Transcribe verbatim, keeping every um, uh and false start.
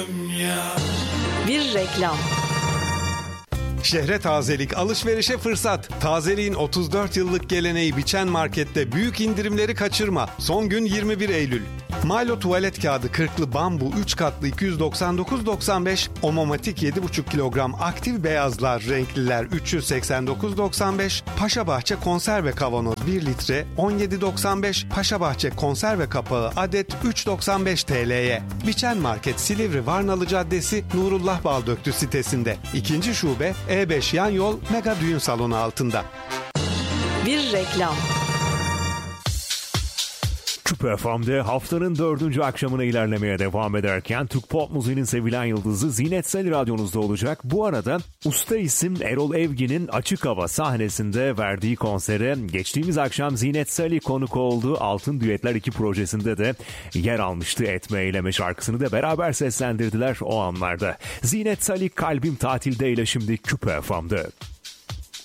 Bir reklam. Şehre tazelik, alışverişe fırsat. Tazeliğin otuz dört yıllık geleneği Biçen Market'te büyük indirimleri kaçırma. Son gün yirmi bir Eylül. Milo tuvalet kağıdı kırklı bambu üç katlı iki yüz doksan dokuz doksan beş, Omomatik yedi buçuk kilogram aktif beyazlar renkliler üç yüz seksen dokuz doksan beş, Paşabahçe konserve kavanoz bir litre on yedi doksan beş, Paşabahçe konserve kapağı adet üç doksan beş T L'ye. Biçen Market Silivri Varnalı Caddesi Nurullah Baldöktü sitesinde. İkinci şube E beş yan yol Mega Düğün Salonu altında. Bir reklam. Küpe F M'de haftanın dördüncü akşamına ilerlemeye devam ederken Türk pop müziğinin sevilen yıldızı Zinet Salih radyonuzda olacak. Bu arada usta isim Erol Evgin'in açık hava sahnesinde verdiği konsere geçtiğimiz akşam Zinet Salih konuk olduğu Altın Düetler iki projesinde de yer almıştı. Etme Eyleme şarkısını da beraber seslendirdiler o anlarda. Zinet Salih Kalbim Tatilde ile şimdi Küpe F M'de.